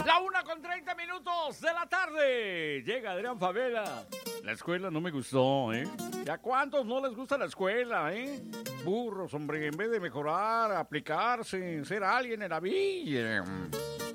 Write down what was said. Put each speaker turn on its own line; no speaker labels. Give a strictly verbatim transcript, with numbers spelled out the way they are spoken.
La una con treinta minutos de la tarde. Llega Adrián Favela. La escuela no me gustó, ¿eh? ¿Y a cuántos no les gusta la escuela, eh? Burros, hombre, en vez de mejorar, aplicarse, ser alguien en la vida.